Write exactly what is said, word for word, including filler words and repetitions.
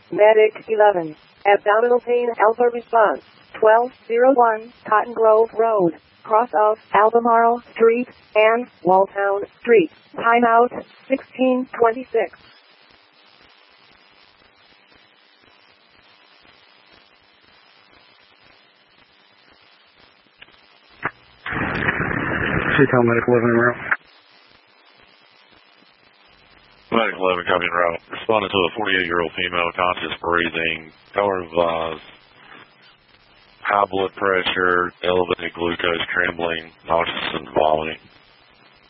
Medic eleven. Abdominal pain alpha response. twelve oh one Cotton Grove Road. Cross of Albemarle Street and Walltown Street. Timeout sixteen twenty-six. Seatown Medic eleven en route. Medic eleven coming en route. Responding to a forty-eight-year-old female, conscious breathing, color of eyes, high blood pressure, elevated glucose, trembling, nauseous and vomiting.